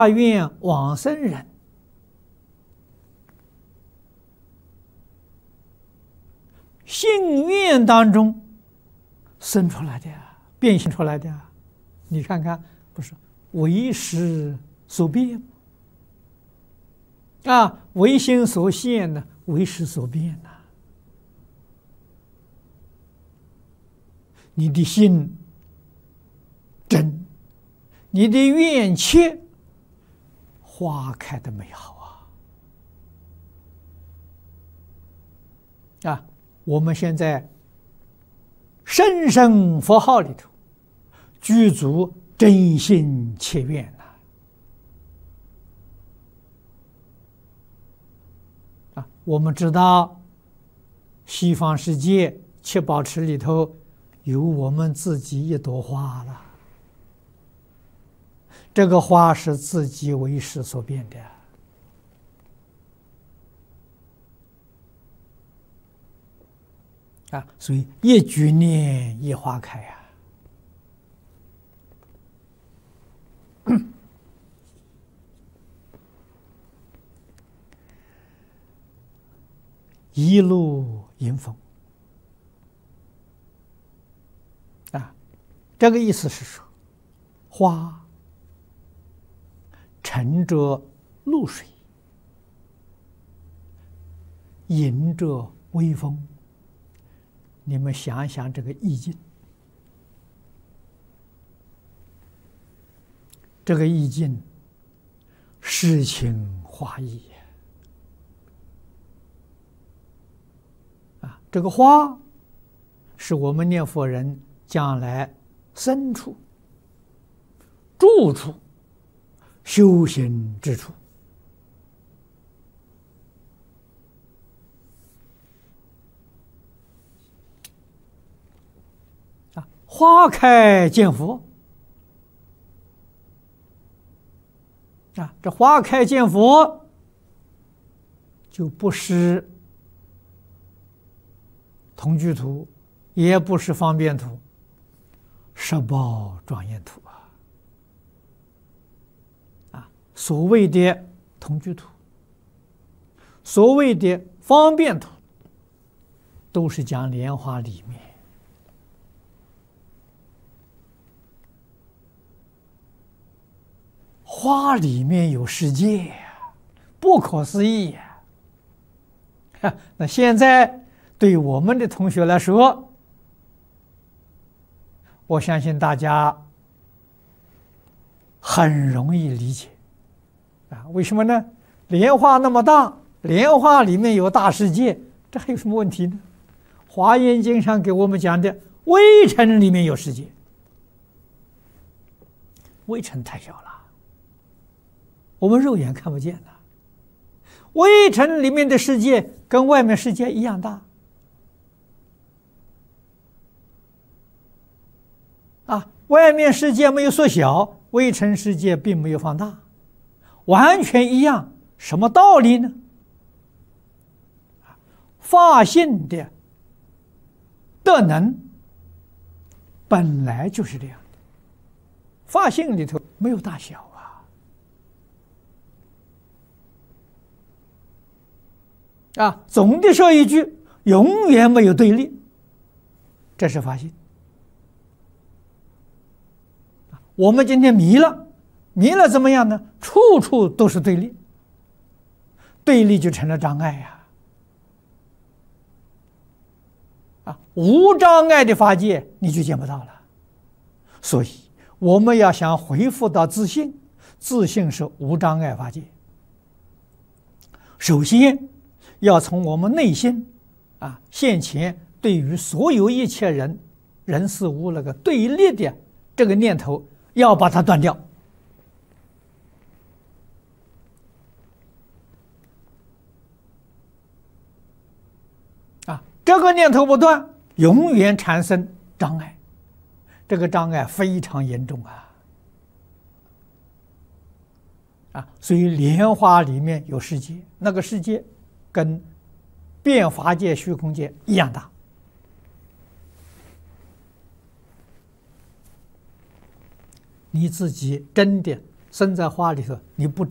愿往生人信愿当中生出来的，变现出来的，你看看，不是为识所变啊，唯心所现呢，为识所变呐。你的心真，你的愿切，花开的美好啊！我们现在声声佛号里头，具足真心切愿啊！我们知道西方世界七宝池里头有我们自己一朵花了，这个花是自己为识所变的啊，所以一举念一花开啊。一路迎风啊，这个意思是说，花乘着露水，迎着微风，你们想想这个意境，这个意境诗情画意啊！这个花是我们念佛人将来身处、住处、修行之处啊！花开见佛啊！这花开见佛，就不是同居土，也不是方便土，十宝庄严土啊！所谓的同居土，所谓的方便土，都是讲莲花里面。花里面有世界，不可思议呀！那现在对我们的同学来说，我相信大家很容易理解啊。为什么呢？莲花那么大，莲花里面有大世界，这还有什么问题呢？华严经上给我们讲的微尘里面有世界，微尘太小了，我们肉眼看不见的。微尘里面的世界跟外面世界一样大啊，外面世界没有缩小，微尘世界并没有放大，完全一样。什么道理呢？法性的德能本来就是这样的，法性里头没有大小啊，总的说一句，永远没有对立，这是法性。我们今天迷了，迷了怎么样呢？处处都是对立，对立就成了障碍呀！啊，无障碍的法界你就见不到了。所以我们要想恢复到自信，自信是无障碍法界。首先要从我们内心啊，现前对于所有一切人事物那个对立的这个念头，要把它断掉啊！这个念头不断，永远产生障碍，这个障碍非常严重啊！所以莲花里面有世界，那个世界跟变法界、虚空界一样大。你自己真的生在花里头，你不